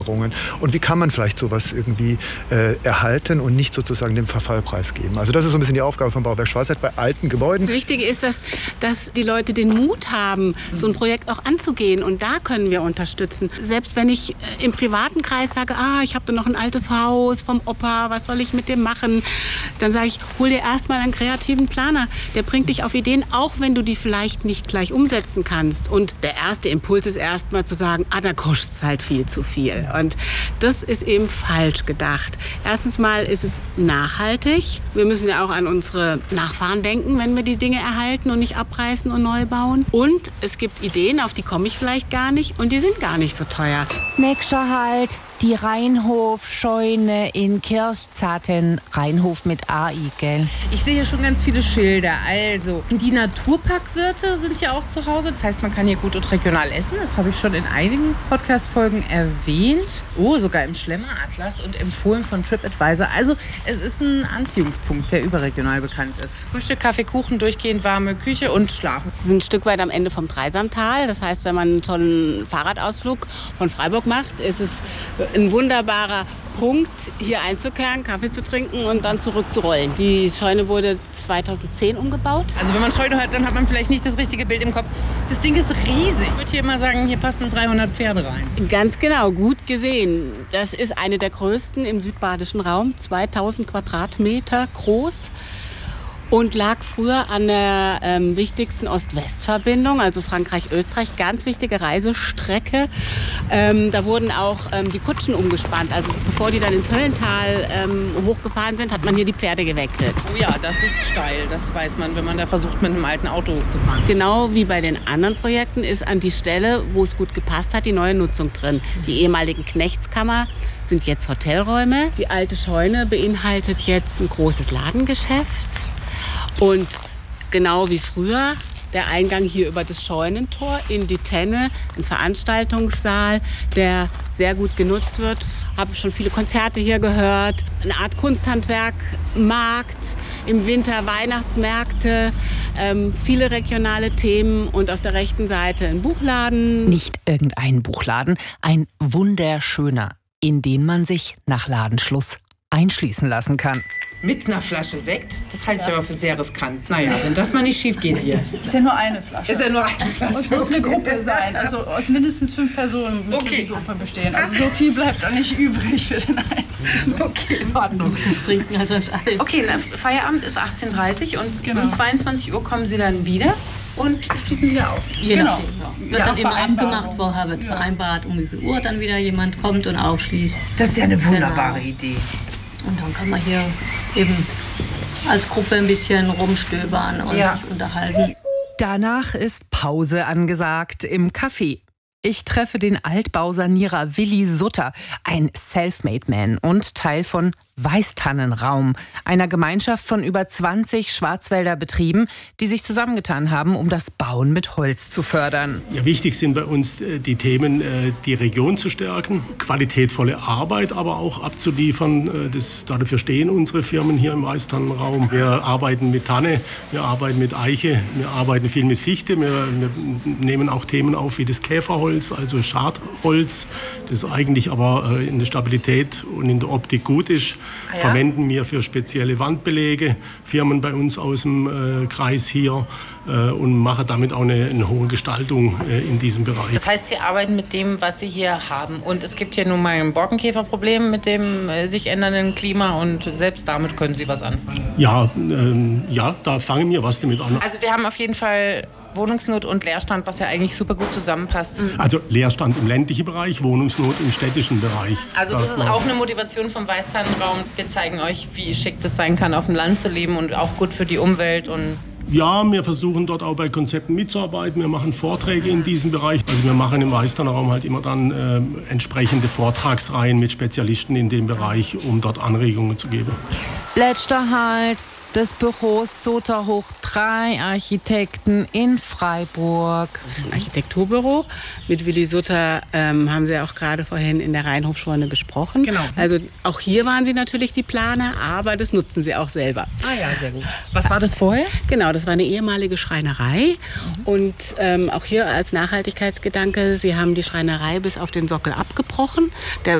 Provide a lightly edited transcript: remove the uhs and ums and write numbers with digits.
Und wie kann man vielleicht sowas irgendwie erhalten und nicht sozusagen dem Verfall preisgeben? Also das ist so ein bisschen die Aufgabe von Bauwerk Schwarzwald bei alten Gebäuden. Das Wichtige ist, dass die Leute den Mut haben, so ein Projekt auch anzugehen. Und da können wir unterstützen. Selbst wenn ich im privaten Kreis sage, ich habe da noch ein altes Haus vom Opa, was soll ich mit dem machen? Dann sage ich, hol dir erstmal einen kreativen Planer. Der bringt dich auf Ideen, auch wenn du die vielleicht nicht gleich umsetzen kannst. Und der erste Impuls ist erstmal zu sagen, da kostet es halt viel zu viel. Und das ist eben falsch gedacht. Erstens mal ist es nachhaltig. Wir müssen ja auch an unsere Nachfahren denken, wenn wir die Dinge erhalten und nicht abreißen und neu bauen. Und es gibt Ideen, auf die komme ich vielleicht gar nicht und die sind gar nicht so teuer. Nächster Halt, die Rheinhof-Scheune in Kirchzarten. Rheinhof mit AI, gell? Ich sehe hier schon ganz viele Schilder. Also, die Naturparkwirte sind hier auch zu Hause. Das heißt, man kann hier gut und regional essen. Das habe ich schon in einigen Podcast-Folgen erwähnt. Sogar im Schlemmer-Atlas und empfohlen von TripAdvisor. Also, es ist ein Anziehungspunkt, der überregional bekannt ist. Frühstück, Kaffee, Kuchen, durchgehend warme Küche und Schlafen. Es ist ein Stück weit am Ende vom Dreisamtal. Das heißt, wenn man einen tollen Fahrradausflug von Freiburg macht, ist es ein wunderbarer Punkt, hier einzukehren, Kaffee zu trinken und dann zurückzurollen. Die Scheune wurde 2010 umgebaut. Also wenn man Scheune hört, dann hat man vielleicht nicht das richtige Bild im Kopf. Das Ding ist riesig. Ich würde hier mal sagen, hier passen 300 Pferde rein. Ganz genau, gut gesehen. Das ist eine der größten im südbadischen Raum, 2000 Quadratmeter groß. Und lag früher an der wichtigsten Ost-West-Verbindung, also Frankreich-Österreich, ganz wichtige Reisestrecke. Da wurden auch die Kutschen umgespannt. Also bevor die dann ins Höllental hochgefahren sind, hat man hier die Pferde gewechselt. Oh ja, das ist steil, das weiß man, wenn man da versucht, mit einem alten Auto hochzufahren. Genau wie bei den anderen Projekten ist an die Stelle, wo es gut gepasst hat, die neue Nutzung drin. Die ehemaligen Knechtskammer sind jetzt Hotelräume. Die alte Scheune beinhaltet jetzt ein großes Ladengeschäft. Und genau wie früher, der Eingang hier über das Scheunentor in die Tenne, ein Veranstaltungssaal, der sehr gut genutzt wird. Habe schon viele Konzerte hier gehört, eine Art Kunsthandwerkmarkt, im Winter Weihnachtsmärkte, viele regionale Themen und auf der rechten Seite ein Buchladen. Nicht irgendein Buchladen, ein wunderschöner, in den man sich nach Ladenschluss einschließen lassen kann. Mit einer Flasche Sekt, das halte ich aber für sehr riskant. Naja, wenn das mal nicht schief geht hier. Ist ja nur eine Flasche. Ist ja nur eine Flasche. Und es muss eine Gruppe sein. Also aus mindestens 5 Personen müsste die Gruppe bestehen. Also so viel bleibt da nicht übrig für den Einzelnen. Okay, in Ordnung. Trinken hat das alles. Okay, Feierabend ist 18:30 Uhr und um 22 Uhr kommen Sie dann wieder und schließen wieder auf. Je nachdem, ja. Wird dann immer abgemacht, vorher wird vereinbart, um wie viel Uhr dann wieder jemand kommt und aufschließt. Das ist ja eine wunderbare Idee. Und dann kann man hier eben als Gruppe ein bisschen rumstöbern und sich unterhalten. Danach ist Pause angesagt im Café. Ich treffe den Altbausanierer Willi Sutter, ein Selfmade-Man und Teil von Weißtannenraum, einer Gemeinschaft von über 20 Schwarzwälder Betrieben, die sich zusammengetan haben, um das Bauen mit Holz zu fördern. Ja, wichtig sind bei uns die Themen, die Region zu stärken, qualitätvolle Arbeit aber auch abzuliefern. Dafür stehen unsere Firmen hier im Weißtannenraum. Wir arbeiten mit Tanne, wir arbeiten mit Eiche, wir arbeiten viel mit Fichte. Wir nehmen auch Themen auf wie das Käferholz, also Schadholz, das eigentlich aber in der Stabilität und in der Optik gut ist. Verwenden wir für spezielle Wandbelege, Firmen bei uns aus dem Kreis hier und machen damit auch eine hohe Gestaltung in diesem Bereich. Das heißt, Sie arbeiten mit dem, was Sie hier haben. Und es gibt hier nun mal ein Borkenkäferproblem mit dem sich ändernden Klima und selbst damit können Sie was anfangen. Ja, da fangen wir was damit an. Also wir haben auf jeden Fall Wohnungsnot und Leerstand, was ja eigentlich super gut zusammenpasst. Also Leerstand im ländlichen Bereich, Wohnungsnot im städtischen Bereich. Also das ist auch eine Motivation vom Weißtannenraum. Wir zeigen euch, wie schick das sein kann, auf dem Land zu leben und auch gut für die Umwelt. Und ja, wir versuchen dort auch bei Konzepten mitzuarbeiten. Wir machen Vorträge in diesem Bereich. Also wir machen im Weißtannenraum halt immer dann entsprechende Vortragsreihen mit Spezialisten in dem Bereich, um dort Anregungen zu geben. Letzter Halt, des Büros Sutter Hoch 3 Architekten in Freiburg. Das ist ein Architekturbüro. Mit Willi Sutter haben Sie auch gerade vorhin in der Rheinhofscheune gesprochen. Genau. Also auch hier waren Sie natürlich die Planer, aber das nutzen Sie auch selber. Ah ja, sehr gut. Was war das vorher? Genau, das war eine ehemalige Schreinerei. Und auch hier als Nachhaltigkeitsgedanke, Sie haben die Schreinerei bis auf den Sockel abgebrochen.